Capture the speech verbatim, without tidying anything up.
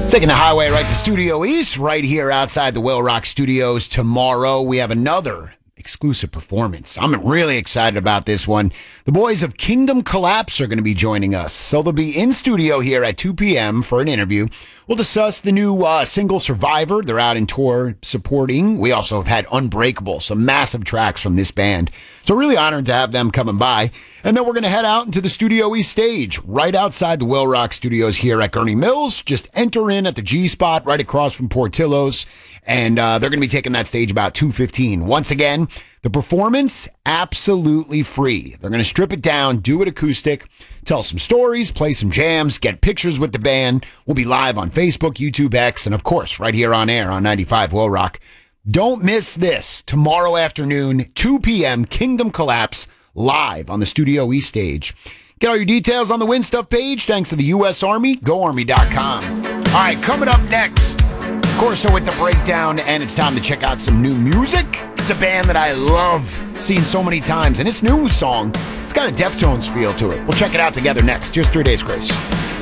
Taking the highway right to Studio East, right here outside the Will Rock Studios. Tomorrow, we have another exclusive performance. I'm really excited about this one. The boys of Kingdom Collapse are going to be joining us. So they'll be in studio here at two p.m. for an interview. We'll discuss the new uh, single Survivor. They're out in tour supporting. We also have had Unbreakable, some massive tracks from this band. So really honored to have them coming by. And then we're going to head out into the Studio East stage, right outside the Will Rock Studios here at Gurney Mills. Just enter in at the G spot right across from Portillo's. And uh, they're going to be taking that stage about two fifteen. Once again, the performance, absolutely free. They're going to strip it down, do it acoustic, tell some stories, play some jams, get pictures with the band. We'll be live on Facebook, YouTube, X, and of course, right here on air on ninety-five Will Rock. Don't miss this. Tomorrow afternoon, two p.m., Kingdom Collapse, live on the Studio East stage. Get all your details on the Win Stuff page, thanks to the U S Army, go army dot com. All right, coming up next, Corso with the breakdown, and it's time to check out some new music. It's a band that I love seeing so many times, and this new song, it's got a Deftones feel to it. We'll check it out together next. Here's Three Days Grace.